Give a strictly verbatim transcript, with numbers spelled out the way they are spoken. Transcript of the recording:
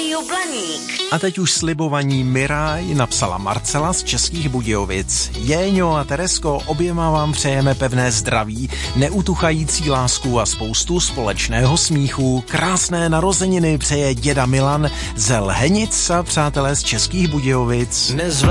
Rádiu Blaník. A teď už slibovaní Miraj napsala Marcela z Českých Budějovic. Jéňo a Teresko, oběma vám přejeme pevné zdraví, neutuchající lásku a spoustu společného smíchu. Krásné narozeniny přeje děda Milan ze Lhenic a přátelé z Českých Budějovic.